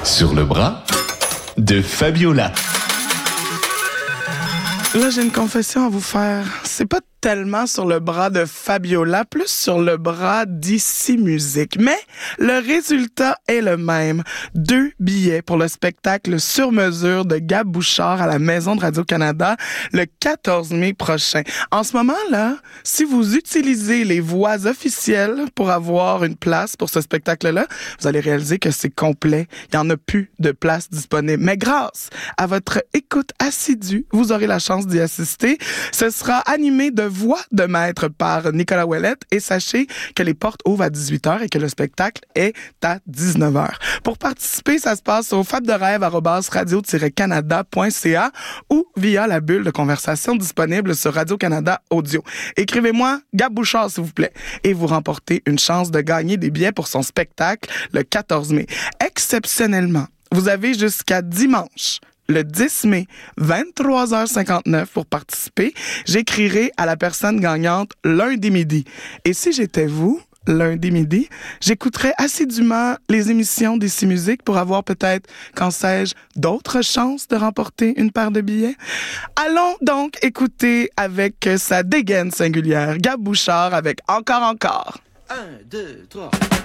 Sur le bras de Fabiola. Là, j'ai une confession à vous faire. C'est pas tellement sur le bras de Fabiola, plus sur le bras d'Ici Musique. Mais le résultat est le même. 2 billets pour le spectacle sur mesure de Gab Bouchard à la Maison de Radio-Canada le 14 mai prochain. En ce moment-là, si vous utilisez les voies officielles pour avoir une place pour ce spectacle-là, vous allez réaliser que c'est complet. Il n'y en a plus de place disponible. Mais grâce à votre écoute assidue, vous aurez la chance d'y assister. Ce sera animé de voix de maître par Nicolas Ouellette et sachez que les portes ouvrent à 18h et que le spectacle est à 19h. Pour participer, ça se passe au fabderêve@radio-canada.ca ou via la bulle de conversation disponible sur Radio-Canada Audio. Écrivez-moi Gab Bouchard, s'il vous plaît, et vous remportez une chance de gagner des billets pour son spectacle le 14 mai. Exceptionnellement, vous avez jusqu'à dimanche, le 10 mai, 23h59 pour participer. J'écrirai à la personne gagnante lundi midi. Et si j'étais vous, lundi midi, j'écouterais assidûment les émissions d'Ici Musique pour avoir peut-être, qu'en sais-je, d'autres chances de remporter une paire de billets. Allons donc écouter avec sa dégaine singulière Gab Bouchard avec Encore. 1, 2, 3...